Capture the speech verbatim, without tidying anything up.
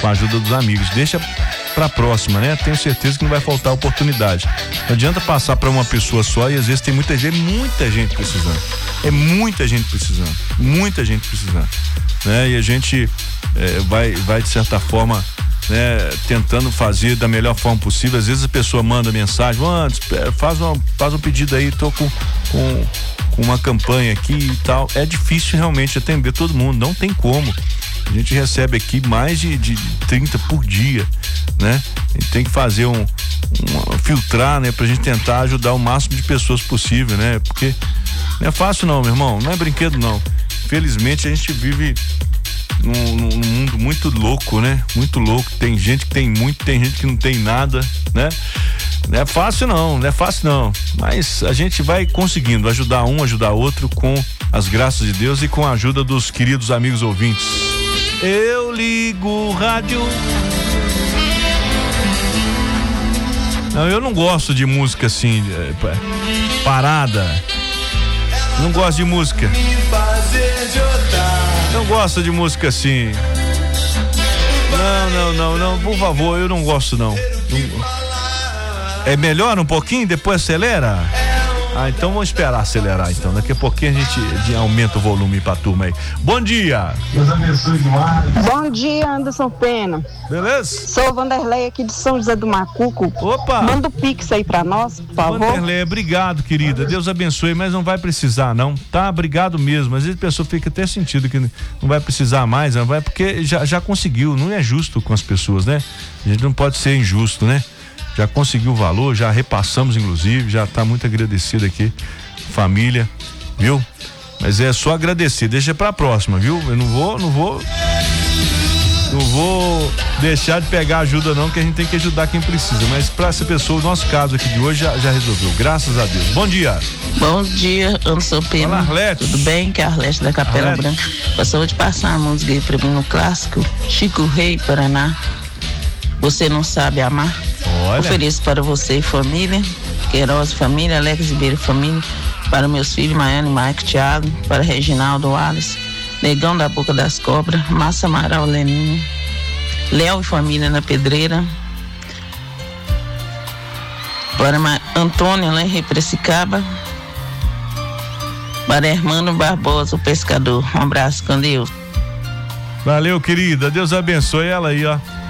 com a ajuda dos amigos. Deixa pra próxima, né? Tenho certeza que não vai faltar oportunidade. Não adianta passar pra uma pessoa só e às vezes tem muita gente, muita gente precisando. É muita gente precisando, muita gente precisando, né? E a gente é, vai, vai de certa forma, né, tentando fazer da melhor forma possível. Às vezes a pessoa manda mensagem, antes faz, uma, faz um pedido aí, tô com, com, com uma campanha aqui e tal. É difícil realmente atender todo mundo, não tem como. A gente recebe aqui mais de, de trinta por dia, né? A gente tem que fazer um, um filtrar, né? Pra gente tentar ajudar o máximo de pessoas possível, né? Porque não é fácil não, meu irmão, não é brinquedo não. Infelizmente a gente vive num, num mundo muito louco, né? Muito louco, tem gente que tem muito, tem gente que não tem nada, né? Não é fácil não, não é fácil não, mas a gente vai conseguindo ajudar um, ajudar outro com as graças de Deus e com a ajuda dos queridos amigos ouvintes. Eu ligo o rádio. Não, eu não gosto de música assim, parada. Não gosto de música. Não gosto de música assim. Não, não, não, não, por favor, eu não gosto não. É melhor um pouquinho, depois acelera? Ah, então vamos esperar acelerar então. Daqui a pouquinho a gente aumenta o volume pra turma aí. Bom dia! Deus abençoe demais. Bom dia, Anderson Pena. Beleza? Sou Vanderlei aqui de São José do Macuco. Opa! Manda o Pix aí pra nós, por favor. Vanderlei, obrigado, querida. Deus abençoe, mas não vai precisar, não. Tá? Obrigado mesmo. Às vezes a pessoa fica até sentido que não vai precisar mais, não vai, porque já, já conseguiu. Não é justo com as pessoas, né? A gente não pode ser injusto, né? Já conseguiu o valor, já repassamos inclusive, já tá muito agradecido aqui, família, viu? Mas é só agradecer, deixa pra próxima, viu? Eu não vou, não vou, não vou deixar de pegar ajuda não, que a gente tem que ajudar quem precisa, mas pra essa pessoa, o nosso caso aqui de hoje já, já resolveu, graças a Deus. Bom dia. Bom dia, Anderson Pena. Fala, Arlete. Tudo bem? Que é a Arlete da Capela Arlete. Branca. Gostaria de passar a música aí pra mim no clássico, Chico Rei, Paraná. Você não sabe amar. Olha. Ofereço para você e família, Queiroz família, Alex Ribeiro família, para meus filhos, Maiane, Mike, Thiago, para Reginaldo, Wallace, Negão da Boca das Cobras, Massa Amaral, Leninho, Léo e família na Pedreira, para Ma- Antônio, lá em Repressicaba, para Hermano Barbosa, o pescador. Um abraço com Deus. Valeu, querida, Deus abençoe ela aí, ó.